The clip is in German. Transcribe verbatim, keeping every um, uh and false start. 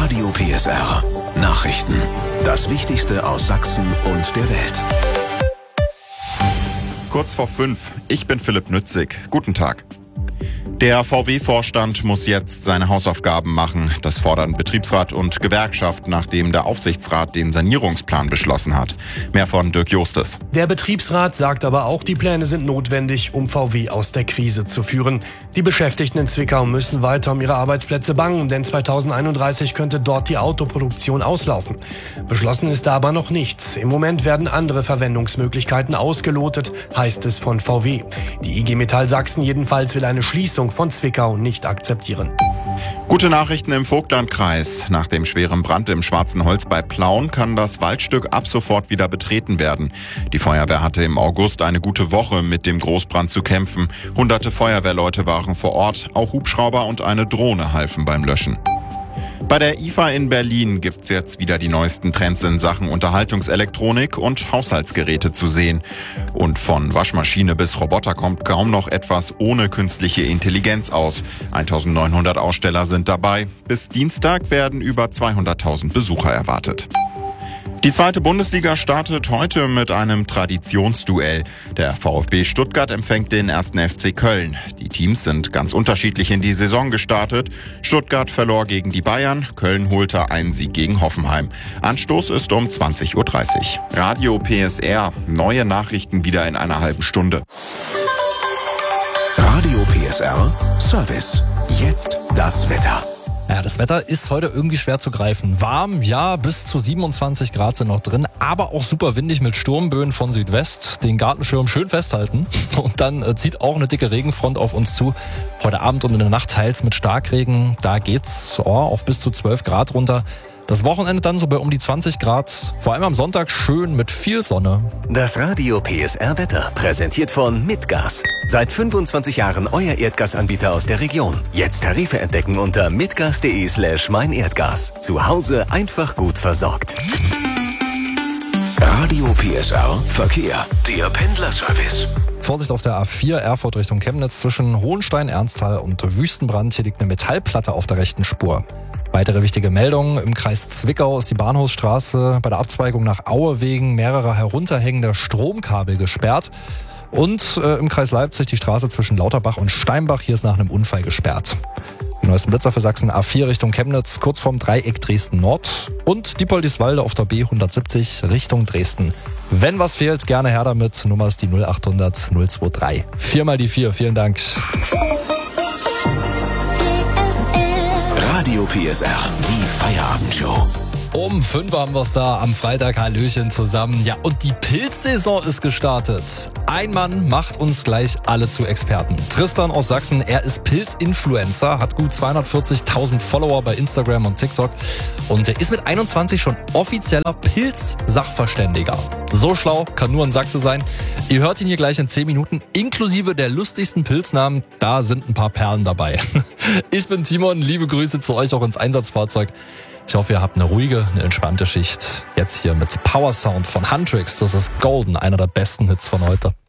Radio P S R. Nachrichten. Das Wichtigste aus Sachsen und der Welt. Kurz vor fünf. Ich bin Philipp Nützig. Guten Tag. Der V W-Vorstand muss jetzt seine Hausaufgaben machen. Das fordern Betriebsrat und Gewerkschaft, nachdem der Aufsichtsrat den Sanierungsplan beschlossen hat. Mehr von Dirk Justes. Der Betriebsrat sagt aber auch, die Pläne sind notwendig, um V W aus der Krise zu führen. Die Beschäftigten in Zwickau müssen weiter um ihre Arbeitsplätze bangen, denn zweitausendeinunddreißig könnte dort die Autoproduktion auslaufen. Beschlossen ist da aber noch nichts. Im Moment werden andere Verwendungsmöglichkeiten ausgelotet, heißt es von V W. Die I G Metall Sachsen jedenfalls will eine Schließung von Zwickau nicht akzeptieren. Gute Nachrichten im Vogtlandkreis. Nach dem schweren Brand im Schwarzen Holz bei Plauen kann das Waldstück ab sofort wieder betreten werden. Die Feuerwehr hatte im August eine gute Woche mit dem Großbrand zu kämpfen. Hunderte Feuerwehrleute waren vor Ort, auch Hubschrauber und eine Drohne halfen beim Löschen. Bei der I F A in Berlin gibt's jetzt wieder die neuesten Trends in Sachen Unterhaltungselektronik und Haushaltsgeräte zu sehen. Und von Waschmaschine bis Roboter kommt kaum noch etwas ohne künstliche Intelligenz aus. eintausendneunhundert Aussteller sind dabei. Bis Dienstag werden über zweihunderttausend Besucher erwartet. Die zweite Bundesliga startet heute mit einem Traditionsduell. Der VfB Stuttgart empfängt den ersten F C Köln. Die Teams sind ganz unterschiedlich in die Saison gestartet. Stuttgart verlor gegen die Bayern, Köln holte einen Sieg gegen Hoffenheim. Anstoß ist um zwanzig Uhr dreißig. Radio P S R, neue Nachrichten wieder in einer halben Stunde. Radio P S R Service. Jetzt das Wetter. Ja, das Wetter ist heute irgendwie schwer zu greifen. Warm, ja, bis zu siebenundzwanzig Grad sind noch drin, aber auch super windig mit Sturmböen von Südwest. Den Gartenschirm schön festhalten und dann äh, zieht auch eine dicke Regenfront auf uns zu. Heute Abend und in der Nacht teils mit Starkregen, da geht's oh, auf bis zu zwölf Grad runter. Das Wochenende dann so bei um die zwanzig Grad, vor allem am Sonntag schön mit viel Sonne. Das Radio P S R Wetter, präsentiert von Mitgas. Seit fünfundzwanzig Jahren euer Erdgasanbieter aus der Region. Jetzt Tarife entdecken unter mitgas.de slash meinerdgas. Zu Hause einfach gut versorgt. Radio P S R Verkehr, der Pendlerservice. Vorsicht auf der A vier Erfurt Richtung Chemnitz zwischen Hohenstein, Ernsthal und Wüstenbrand. Hier liegt eine Metallplatte auf der rechten Spur. Weitere wichtige Meldungen. Im Kreis Zwickau ist die Bahnhofsstraße bei der Abzweigung nach Aue wegen mehrerer herunterhängender Stromkabel gesperrt. Und äh, im Kreis Leipzig die Straße zwischen Lauterbach und Steinbach. Hier ist nach einem Unfall gesperrt. Die neuesten Blitzer für Sachsen: A vier Richtung Chemnitz, kurz vorm Dreieck Dresden Nord. Und Diepoldiswalde auf der B hundertsiebzig Richtung Dresden. Wenn was fehlt, gerne her damit. Nummer ist die null achthundert null drei. Viermal die vier. Vielen Dank. Radio P S R, die Feierabendshow. Um fünf haben wir es da am Freitag. Hallöchen zusammen. Ja, und die Pilzsaison ist gestartet. Ein Mann macht uns gleich alle zu Experten. Tristan aus Sachsen, er ist Pilzinfluencer, hat gut zweihundertvierzigtausend Follower bei Instagram und TikTok und er ist mit einundzwanzig schon offizieller Pilz-Sachverständiger. So schlau kann nur ein Sachse sein. Ihr hört ihn hier gleich in zehn Minuten, inklusive der lustigsten Pilznamen. Da sind ein paar Perlen dabei. Ich bin Timon, liebe Grüße zu euch auch ins Einsatzfahrzeug. Ich hoffe, ihr habt eine ruhige, eine entspannte Schicht. Jetzt hier mit Power Sound von Huntrix. Das ist Golden, einer der besten Hits von heute.